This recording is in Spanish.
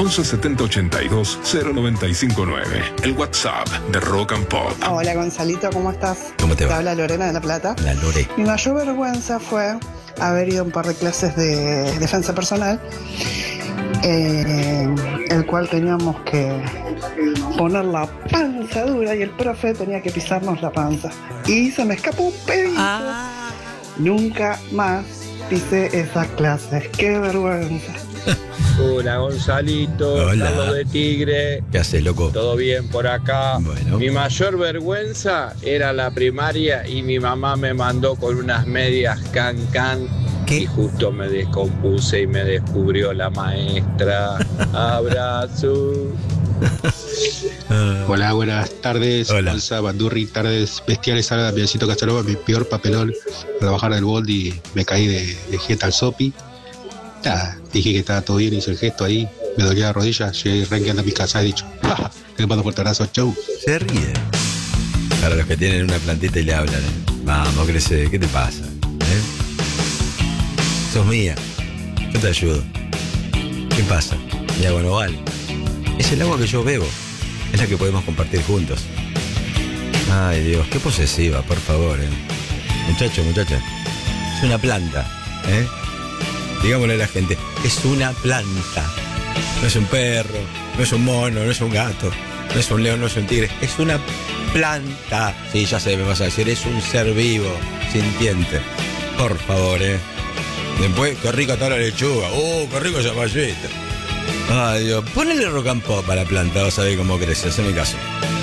11 70 82 0959. El WhatsApp de Rock and Pop. Hola Gonzalito, ¿cómo estás? ¿Cómo te va? Te habla Lorena de La Plata. La Lore. Mi mayor vergüenza fue haber ido a un par de clases de defensa personal, el cual teníamos que poner la panza dura y el profe tenía que pisarnos la panza. Y se me escapó un pedito. Nunca más pisé esas clases. ¡Qué vergüenza! Hola Gonzalito, Hola. Carlos de Tigre. ¿Qué haces, loco? ¿Todo bien por acá? Bueno. Mi mayor vergüenza era la primaria y mi mamá me mandó con unas medias can. ¿Qué? Y justo me descompuse y me descubrió la maestra. Abrazo. Hola, buenas tardes. Hola. Gonza, Bandurri, tardes bestiales. Salga Damiancito Casanova, mi peor papelón para bajar del bondi. Me caí de jeta al sopi. Nada, dije que estaba todo bien, hice el gesto ahí. Me dolía la rodilla, llegué renqueando a mi casa y he dicho, ¡ja! Te mando fuerte abrazo, chau. Se ríe. Para los que tienen una plantita y le hablan, Vamos, crece, ¿qué te pasa? Sos mía. Yo te ayudo. ¿Qué pasa? Mi agua no vale. Es el agua que yo bebo. Es la que podemos compartir juntos. Ay, Dios, qué posesiva, por favor, Muchacho, muchacha. Es una planta, Digámosle a la gente, es una planta. No es un perro, no es un mono, no es un gato, no es un león, no es un tigre. Es una planta. Sí, ya sé, me vas a decir, es un ser vivo, sintiente. Por favor, Después, qué rica está la lechuga. Qué rico ese zapallito. Ay, Dios, ponele rock and pop a la planta, vas a ver cómo crece, haceme caso.